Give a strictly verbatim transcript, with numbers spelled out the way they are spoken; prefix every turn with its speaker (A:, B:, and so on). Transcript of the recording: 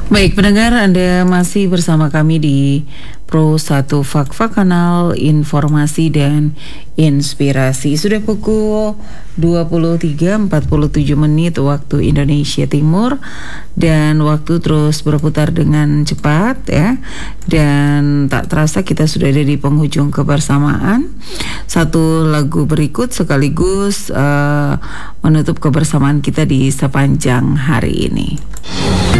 A: Baik pendengar, Anda masih bersama kami di Pro satu Fakfa, kanal informasi dan inspirasi. Sudah pukul dua puluh tiga empat puluh tujuh menit waktu Indonesia Timur, dan waktu terus berputar dengan cepat ya. Dan tak terasa kita sudah ada di penghujung kebersamaan. Satu lagu berikut sekaligus uh, menutup kebersamaan kita di sepanjang hari ini.